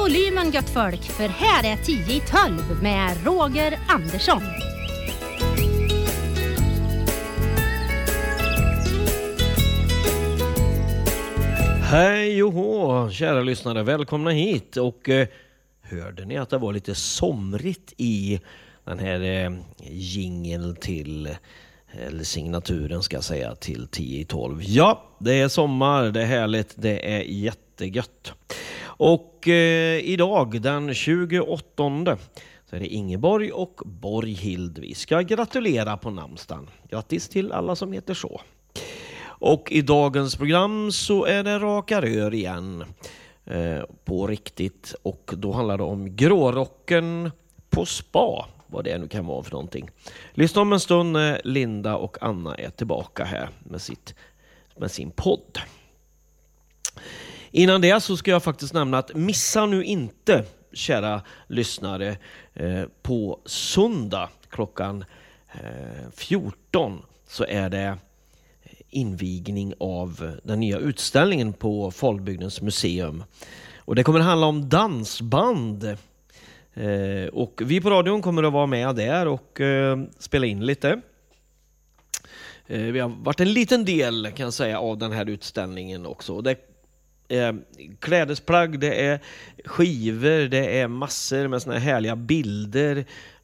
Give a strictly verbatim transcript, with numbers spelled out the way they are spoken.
volymen gött folk, för här är tio i tolv med Roger Andersson. Hej och hå, kära lyssnare, välkomna hit. Och eh, hörde ni att det var lite somrigt i den här eh, jingeln till, eller signaturen ska jag säga, till tio i tolv. Ja, det är sommar, det är härligt, det är jättegött. Och eh, idag den tjugoåttonde så är det Ingeborg och Borghild. Vi ska gratulera på namnsdagen. Grattis till alla som heter så. Och i dagens program så är det raka rör igen eh, på riktigt. Och då handlar det om grårocken på spa. Vad det nu kan vara för någonting. Lyssna om en stund när Linda och Anna är tillbaka här med, sitt, med sin podd. Innan det så ska jag faktiskt nämna att missa nu inte, kära lyssnare, eh, på söndag klockan eh, fjorton så är det invigning av den nya utställningen på Falbygdens museum. Och det kommer att handla om dansband. Eh, och vi på radion kommer att vara med där och eh, spela in lite. Eh, vi har varit en liten del kan jag säga av den här utställningen också. Det är klädesplagg, det är skivor, det är massor med såna här härliga bilder